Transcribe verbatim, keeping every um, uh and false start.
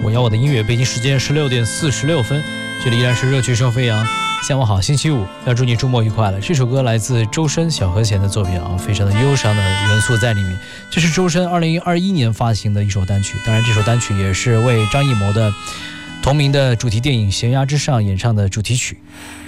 我要我的音乐，北京时间十六点四十六分，这里依然是热曲声飞扬。下午好，星期五，要祝你周末愉快了。这首歌来自周深小和弦的作品啊，非常的忧伤的元素在里面。这是周深二零二一年发行的一首单曲，当然这首单曲也是为张艺谋的同名的主题电影《悬崖之上》演唱的主题曲。